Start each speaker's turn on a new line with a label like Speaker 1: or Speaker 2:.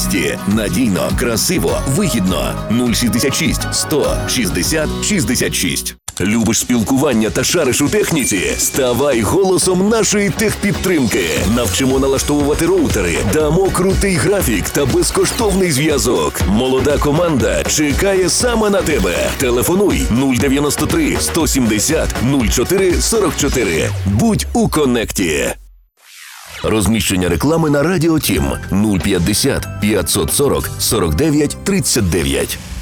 Speaker 1: якості. Надійно, красиво, вигідно. 066 100 60 66. Любиш спілкування та шариш у техніці? Ставай голосом нашої техпідтримки. Навчимо налаштовувати роутери, дамо крутий графік та безкоштовний зв'язок. Молода команда чекає саме на тебе. Телефонуй 093 170 04 44. Будь у коннекті. Розміщення реклами на Радіо Тім 050 540 49 39.